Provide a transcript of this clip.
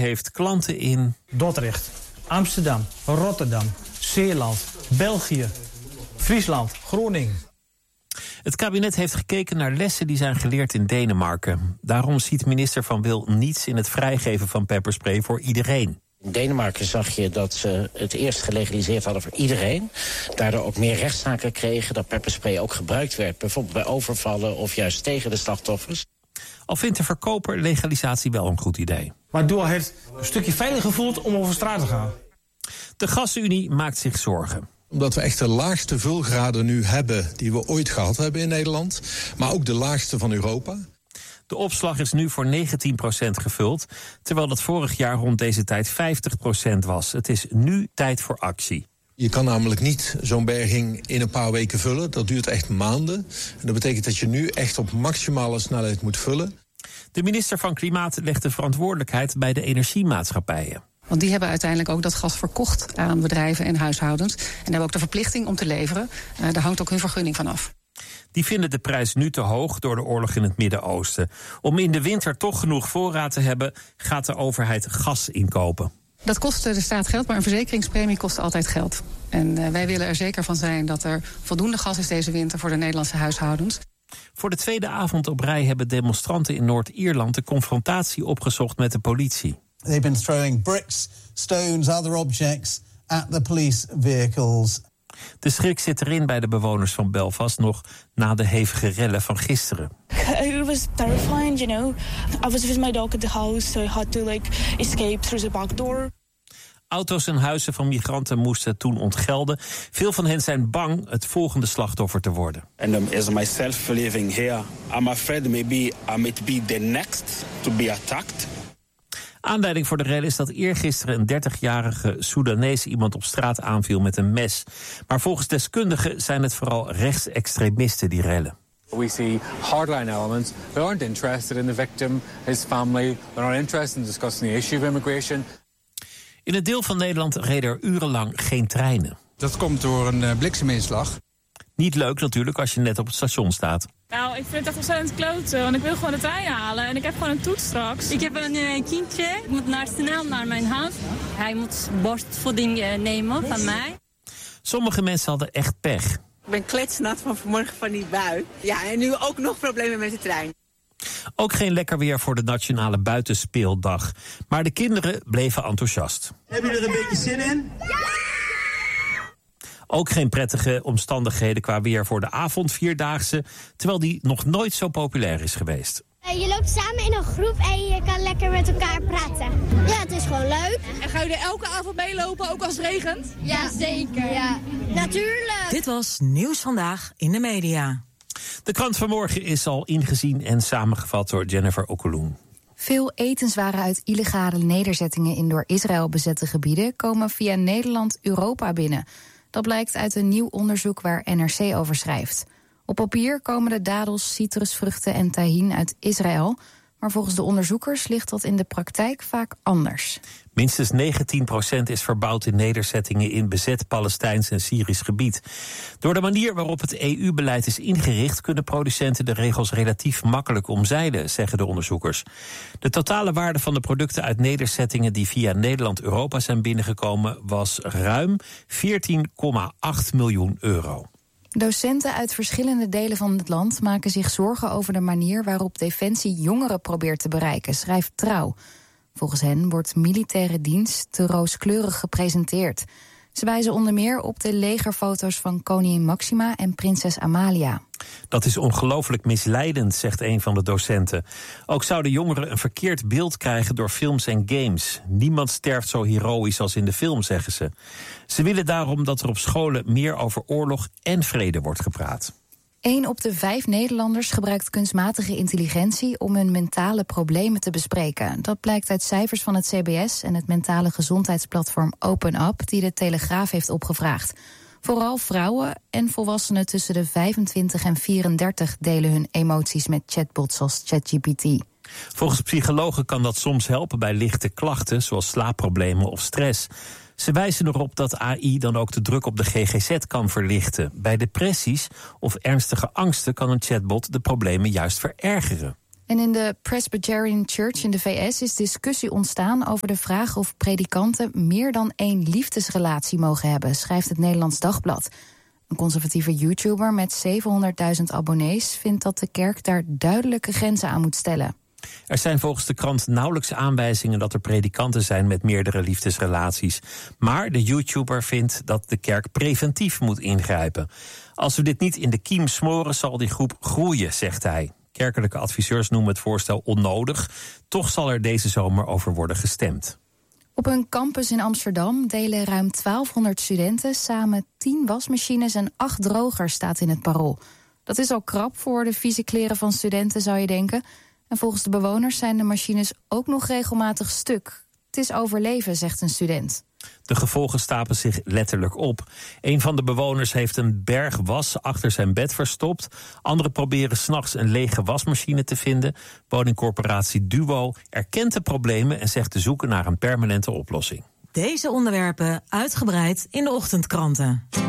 heeft klanten in Dordrecht, Amsterdam, Rotterdam, Zeeland, België, Friesland, Groningen. Het kabinet heeft gekeken naar lessen die zijn geleerd in Denemarken. Daarom ziet minister Van Wil niets in het vrijgeven van pepperspray voor iedereen. In Denemarken zag je dat ze het eerst gelegaliseerd hadden voor iedereen. Daardoor ook meer rechtszaken kregen, dat pepperspray ook gebruikt werd. Bijvoorbeeld bij overvallen of juist tegen de slachtoffers. Al vindt de verkoper legalisatie wel een goed idee. Waardoor het een stukje veiliger voelt om over straat te gaan. De GasUnie maakt zich zorgen. Omdat we echt de laagste vulgraden nu hebben die we ooit gehad hebben in Nederland. Maar ook de laagste van Europa. De opslag is nu voor 19% gevuld, terwijl dat vorig jaar rond deze tijd 50% was. Het is nu tijd voor actie. Je kan namelijk niet zo'n berging in een paar weken vullen. Dat duurt echt maanden. En dat betekent dat je nu echt op maximale snelheid moet vullen. De minister van Klimaat legt de verantwoordelijkheid bij de energiemaatschappijen. Want die hebben uiteindelijk ook dat gas verkocht aan bedrijven en huishoudens. En hebben ook de verplichting om te leveren. Daar hangt ook hun vergunning van af. Die vinden de prijs nu te hoog door de oorlog in het Midden-Oosten. Om in de winter toch genoeg voorraad te hebben, gaat de overheid gas inkopen. Dat kost de staat geld, maar een verzekeringspremie kost altijd geld. En wij willen er zeker van zijn dat er voldoende gas is deze winter voor de Nederlandse huishoudens. Voor de tweede avond op rij hebben demonstranten in Noord-Ierland de confrontatie opgezocht met de politie. They've been throwing bricks, stones, other objects at the police vehicles. De schrik zit erin bij de bewoners van Belfast nog na de hevige rellen van gisteren. It was terrifying, you know. I was with my dog at the house, so I had to escape through the back door. Auto's en huizen van migranten moesten toen ontgelden. Veel van hen zijn bang het volgende slachtoffer te worden. And as myself living here, I'm afraid maybe I might be the next to be attacked. Aanleiding voor de rellen is dat eergisteren een 30-jarige Soedanese iemand op straat aanviel met een mes. Maar volgens deskundigen zijn het vooral rechtsextremisten die rellen. We see hardline elements who aren't interested in the victim, his family. They're not interested in discussing the issue of immigration. In het deel van Nederland reden er urenlang geen treinen. Dat komt door een blikseminslag. Niet leuk natuurlijk als je net op het station staat. Nou, ik vind het echt ontzettend kloten, want ik wil gewoon de trein halen en ik heb gewoon een toets straks. Ik heb een kindje, ik moet snel naar mijn huis. Hij moet borstvoeding nemen van mij. Sommige mensen hadden echt pech. Ik ben kletsnat van vanmorgen van die bui. Ja, en nu ook nog problemen met de trein. Ook geen lekker weer voor de Nationale Buitenspeeldag. Maar de kinderen bleven enthousiast. Hebben jullie er een beetje zin in? Ja! Ook geen prettige omstandigheden qua weer voor de avondvierdaagse, terwijl die nog nooit zo populair is geweest. Je loopt samen in een groep en je kan lekker met elkaar praten. Ja, het is gewoon leuk. En ga je er elke avond meelopen, ook als het regent? Ja, zeker. Ja, natuurlijk. Dit was Nieuws Vandaag in de Media. De krant van morgen is al ingezien en samengevat door Jennifer Okkeloen. Veel etenswaren uit illegale nederzettingen in door Israël bezette gebieden komen via Nederland Europa binnen. Dat blijkt uit een nieuw onderzoek waar NRC over schrijft. Op papier komen de dadels, citrusvruchten en tahin uit Israël, maar volgens de onderzoekers ligt dat in de praktijk vaak anders. Minstens 19% is verbouwd in nederzettingen in bezet Palestijns en Syrisch gebied. Door de manier waarop het EU-beleid is ingericht kunnen producenten de regels relatief makkelijk omzeilen, zeggen de onderzoekers. De totale waarde van de producten uit nederzettingen die via Nederland-Europa zijn binnengekomen was ruim 14,8 miljoen euro. Docenten uit verschillende delen van het land maken zich zorgen over de manier waarop Defensie jongeren probeert te bereiken, schrijft Trouw. Volgens hen wordt militaire dienst te rooskleurig gepresenteerd. Ze wijzen onder meer op de legerfoto's van koningin Maxima en prinses Amalia. Dat is ongelooflijk misleidend, zegt een van de docenten. Ook zouden jongeren een verkeerd beeld krijgen door films en games. Niemand sterft zo heroïs als in de film, zeggen ze. Ze willen daarom dat er op scholen meer over oorlog en vrede wordt gepraat. 1 op de 5 Nederlanders gebruikt kunstmatige intelligentie om hun mentale problemen te bespreken. Dat blijkt uit cijfers van het CBS en het mentale gezondheidsplatform OpenUp, die de Telegraaf heeft opgevraagd. Vooral vrouwen en volwassenen tussen de 25 en 34 delen hun emoties met chatbots als ChatGPT. Volgens psychologen kan dat soms helpen bij lichte klachten, zoals slaapproblemen of stress. Ze wijzen erop dat AI dan ook de druk op de GGZ kan verlichten. Bij depressies of ernstige angsten kan een chatbot de problemen juist verergeren. En in de Presbyterian Church in de VS is discussie ontstaan over de vraag of predikanten meer dan 1 liefdesrelatie mogen hebben, schrijft het Nederlands Dagblad. Een conservatieve YouTuber met 700.000 abonnees vindt dat de kerk daar duidelijke grenzen aan moet stellen. Er zijn volgens de krant nauwelijks aanwijzingen dat er predikanten zijn met meerdere liefdesrelaties. Maar de YouTuber vindt dat de kerk preventief moet ingrijpen. Als we dit niet in de kiem smoren, zal die groep groeien, zegt hij. Kerkelijke adviseurs noemen het voorstel onnodig. Toch zal er deze zomer over worden gestemd. Op een campus in Amsterdam delen ruim 1200 studenten samen 10 wasmachines en 8 drogers, staat in het Parool. Dat is al krap voor de vieze kleren van studenten, zou je denken. En volgens de bewoners zijn de machines ook nog regelmatig stuk. Het is overleven, zegt een student. De gevolgen stapelen zich letterlijk op. Een van de bewoners heeft een berg was achter zijn bed verstopt. Anderen proberen 's nachts een lege wasmachine te vinden. Woningcorporatie Duo erkent de problemen en zegt te zoeken naar een permanente oplossing. Deze onderwerpen uitgebreid in de ochtendkranten.